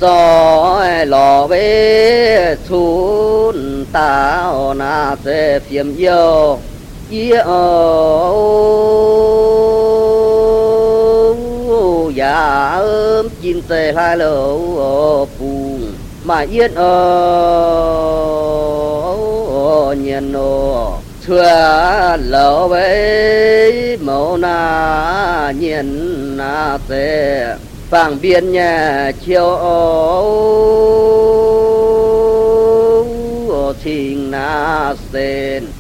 gió lò bê chun tao na sẽ phiếm yêu yêu ya ôm chim tê hai lỗ phùng mà yên nhiên xưa lỗ bê mẫu na nhiên na sẽ phàng biên nhà chiều tình na sen